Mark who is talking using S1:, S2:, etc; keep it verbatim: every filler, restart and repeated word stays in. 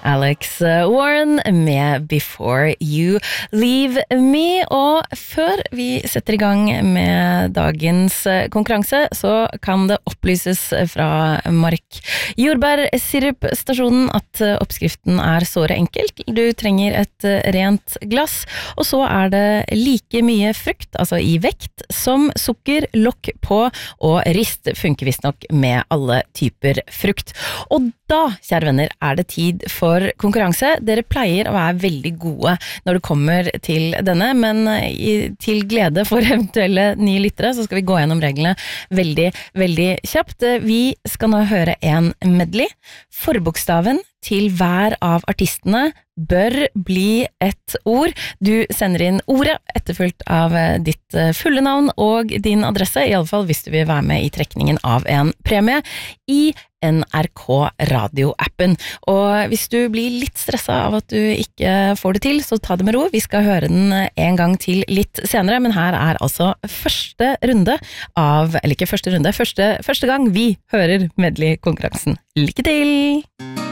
S1: Alex Warren med Before You Leave Me. Og før vi setter i gang med dagens konkurranse, så kan det opplyses fra Mark Jordbær-sirup-stasjonen at oppskriften er såre enkelt. Du trenger et rent glass, og så er det like mye frukt, altså i vekt, som sukker, lokk på, og rist funker visst nok med alle typer frukt. Og da, kjære venner, er det tid for konkurranse. Dere pleier å være veldig gode når det kommer til denne, men i, til glede for eventuelle nye lyttere, så skal vi gå gjennom reglene veldig, veldig kjapt. Vi skal nå høre en medley. Forbokstaven til hver av artistene bør bli et ord. Du sender inn ordet etterfulgt av ditt fulle navn og din adresse, i alle fall hvis du vil være med i trekningen av en premie i N R K radio-appen. Og hvis du blir litt stresset av at du ikke får det til, så ta det med ro. Vi skal høre den en gang til litt senere, men her er altså første runde av, eller ikke første runde, første, første gang vi hører medley-konkurransen. Lykke til!